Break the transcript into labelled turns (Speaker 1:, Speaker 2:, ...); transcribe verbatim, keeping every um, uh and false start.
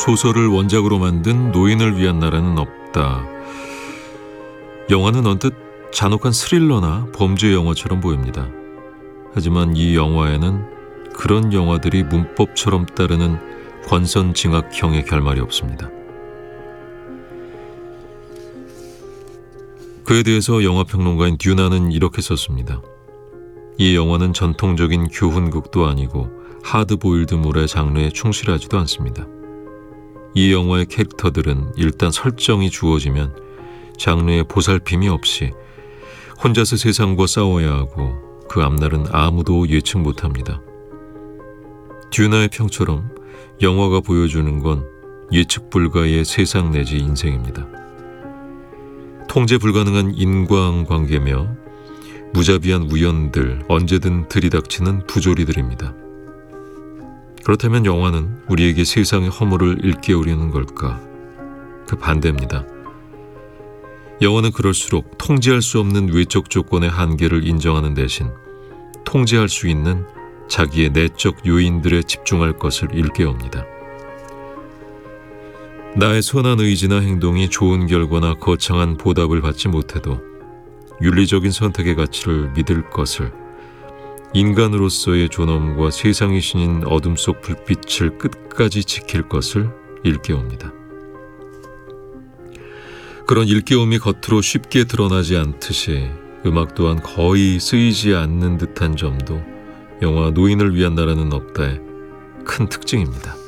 Speaker 1: 소설을 원작으로 만든 노인을 위한 나라는 없다. 영화는 언뜻 잔혹한 스릴러나 범죄 영화처럼 보입니다. 하지만 이 영화에는 그런 영화들이 문법처럼 따르는 권선징악형의 결말이 없습니다. 그에 대해서 영화평론가인 듀나는 이렇게 썼습니다. 이 영화는 전통적인 교훈극도 아니고 하드보일드물의 장르에 충실하지도 않습니다. 이 영화의 캐릭터들은 일단 설정이 주어지면 장르의 보살핌이 없이 혼자서 세상과 싸워야 하고 그 앞날은 아무도 예측 못합니다. 듀나의 평처럼 영화가 보여주는 건 예측 불가의 세상 내지 인생입니다. 통제 불가능한 인과관계며 무자비한 우연들, 언제든 들이닥치는 부조리들입니다. 그렇다면 영화는 우리에게 세상의 허물을 일깨우려는 걸까? 그 반대입니다. 영화는 그럴수록 통제할 수 없는 외적 조건의 한계를 인정하는 대신 통제할 수 있는 자기의 내적 요인들에 집중할 것을 일깨웁니다. 나의 선한 의지나 행동이 좋은 결과나 거창한 보답을 받지 못해도 윤리적인 선택의 가치를 믿을 것을, 인간으로서의 존엄과 세상이 지닌 어둠 속 불빛을 끝까지 지킬 것을 일깨웁니다. 그런 일깨움이 겉으로 쉽게 드러나지 않듯이 음악 또한 거의 쓰이지 않는 듯한 점도 영화 노인을 위한 나라는 없다의 큰 특징입니다.